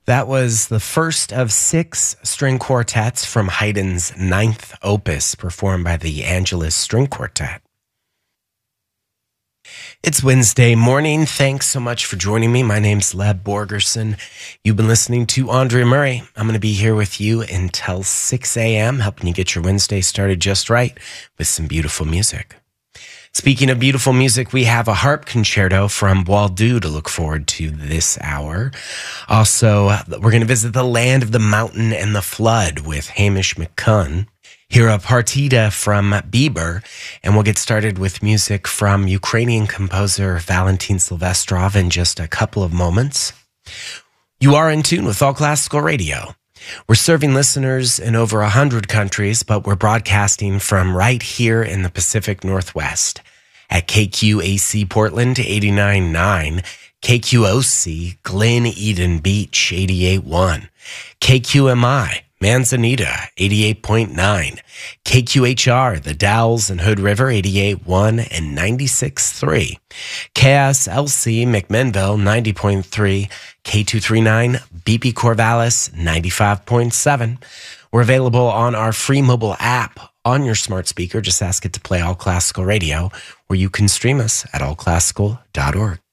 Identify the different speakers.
Speaker 1: That was the first of 6 string quartets from Haydn's ninth opus, performed by the Angelus String Quartet. It's Wednesday morning. Thanks so much for joining me. My name's Leb Borgerson. You've been listening to Andre Murray. I'm going to be here with you until 6 a.m., helping you get your Wednesday started just right with some beautiful music. Speaking of beautiful music, we have a harp concerto from Waldu to look forward to this hour. Also, we're going to visit the land of the mountain and the flood with Hamish McCunn. Hear a partita from Bieber, and we'll get started with music from Ukrainian composer Valentin Silvestrov in just a couple of moments. You are in tune with All Classical Radio. We're serving listeners in over 100 countries, but we're broadcasting from right here in the Pacific Northwest at KQAC Portland 89.9, KQOC Glen Eden Beach 88.1, KQMI Manzanita 88.9, KQHR The Dalles and Hood River 88.1 and 96.3, KSLC McMinnville 90.3, K239 BP Corvallis 95.7. We're available on our free mobile app on your smart speaker. Just ask it to play All Classical Radio, where you can stream us at allclassical.org.